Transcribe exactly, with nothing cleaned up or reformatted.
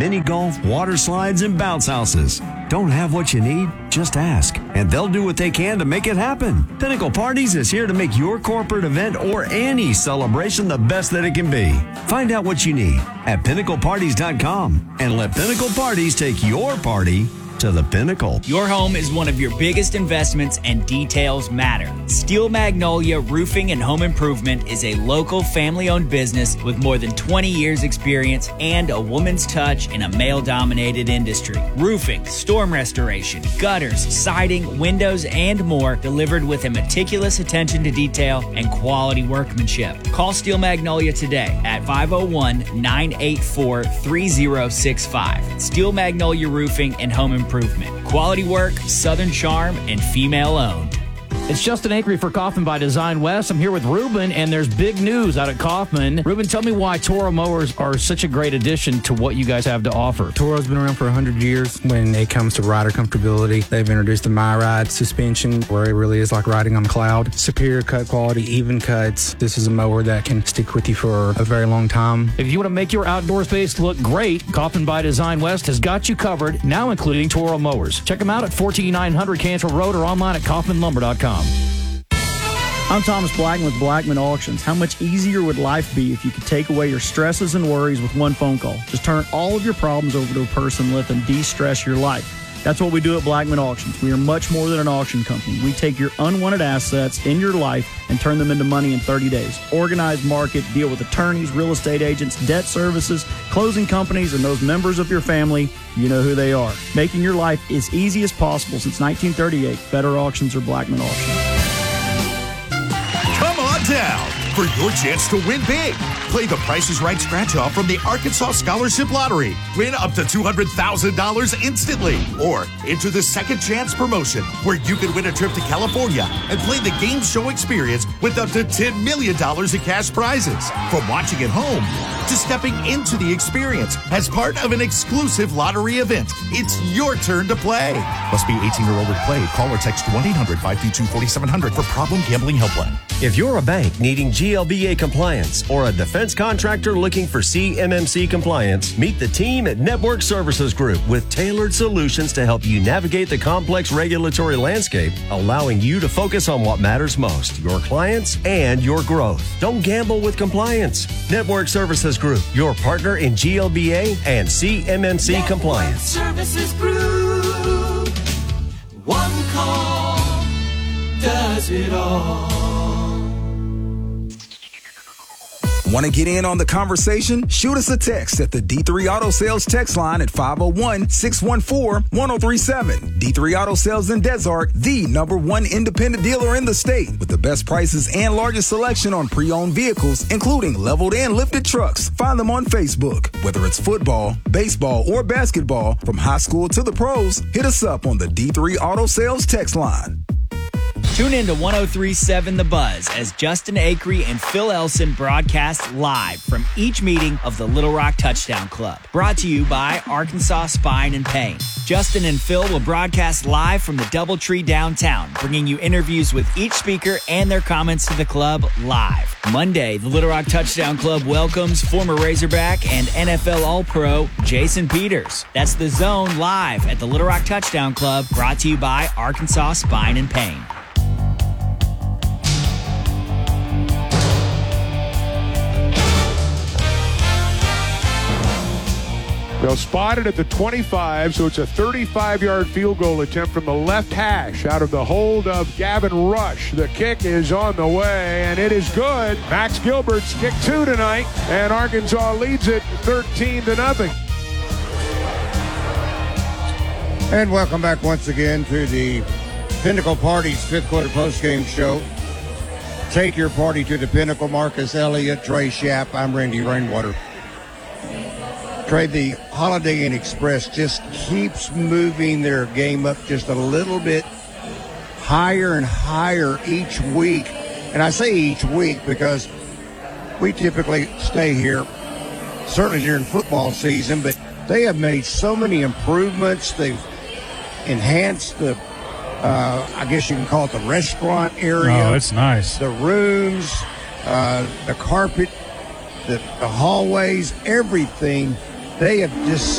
mini golf, water slides, and bounce houses. Don't have what you need? Just ask, and they'll do what they can to make it happen. Pinnacle Parties is here to make your corporate event or any celebration the best that it can be. Find out what you need at pinnacle parties dot com and let Pinnacle Parties take your party to the pinnacle. Your home is one of your biggest investments, and details matter. Steel Magnolia Roofing and Home Improvement is a local family-owned business with more than twenty years experience and a woman's touch in a male-dominated industry. Roofing, storm restoration, gutters, siding, windows, and more, delivered with a meticulous attention to detail and quality workmanship. Call Steel Magnolia today at five oh one, nine eight four, three oh six five. Steel Magnolia Roofing and Home Improvement. Improvement. Quality work, Southern charm, and female-owned. It's Justin Acri for Kaufman by Design West. I'm here with Ruben, and there's big news out at Kaufman. Ruben, tell me why Toro mowers are such a great addition to what you guys have to offer. Toro's been around for one hundred years. When it comes to rider comfortability, they've introduced the MyRide suspension, where it really is like riding on the cloud. Superior cut quality, even cuts. This is a mower that can stick with you for a very long time. If you want to make your outdoor space look great, Kaufman by Design West has got you covered, now including Toro mowers. Check them out at fourteen nine hundred Cantrell Road or online at kaufman lumber dot com. I'm Thomas Blackman with Blackman Auctions. How much easier would life be if you could take away your stresses and worries with one phone call? Just turn all of your problems over to a person and let them de-stress your life. That's what we do at Blackman Auctions. We are much more than an auction company. We take your unwanted assets in your life and turn them into money in thirty days. Organize, market, deal with attorneys, real estate agents, debt services, closing companies, and those members of your family. You know who they are. Making your life as easy as possible since nineteen thirty-eight. Better auctions or Blackman Auctions. Come on down for your chance to win big. Play the Price is Right scratch-off from the Arkansas Scholarship Lottery. Win up to two hundred thousand dollars instantly. Or enter the Second Chance promotion, where you can win a trip to California and play the game show experience with up to ten million dollars in cash prizes. From watching at home to stepping into the experience as part of an exclusive lottery event, it's your turn to play. Must be eighteen or older to play. Call or text one eight hundred, five two two, four seven zero zero for Problem Gambling Helpline. If you're a bank needing G L B A compliance or a defense contractor looking for C M M C compliance, meet the team at Network Services Group with tailored solutions to help you navigate the complex regulatory landscape, allowing you to focus on what matters most, your clients and your growth. Don't gamble with compliance. Network Services Group, your partner in G L B A and C M M C Network compliance. Services Group. One call does it all. Want to get in on the conversation? Shoot us a text at the D three Auto Sales text line at five oh one, six one four, one oh three seven. D three Auto Sales in Desart, the number one independent dealer in the state, with the best prices and largest selection on pre-owned vehicles, including leveled and lifted trucks. Find them on Facebook. Whether it's football, baseball, or basketball, from high school to the pros, hit us up on the D three Auto Sales text line. Tune in to one oh three point seven The Buzz as Justin Acri and Phil Elson broadcast live from each meeting of the Little Rock Touchdown Club. Brought to you by Arkansas Spine and Pain. Justin and Phil will broadcast live from the Doubletree downtown, bringing you interviews with each speaker and their comments to the club live. Monday, the Little Rock Touchdown Club welcomes former Razorback and N F L All-Pro Jason Peters. That's The Zone live at the Little Rock Touchdown Club, brought to you by Arkansas Spine and Pain. They'll spot it at the twenty-five, so it's a thirty-five-yard field goal attempt from the left hash out of the hold of Gavin Rush. The kick is on the way, and it is good. Max Gilbert's kick two tonight, and Arkansas leads it thirteen to nothing. And welcome back once again to the Pinnacle Party's fifth quarter postgame show. Take your party to the Pinnacle. Marcus Elliott, Trey Schapp. I'm Randy Rainwater. Trey, the Holiday Inn Express just keeps moving their game up just a little bit higher and higher each week. And I say each week because we typically stay here, certainly during football season, but they have made so many improvements. They've enhanced the, uh, I guess you can call it the restaurant area. Oh, it's nice. The rooms, uh, the carpet, the, the hallways, everything. They have just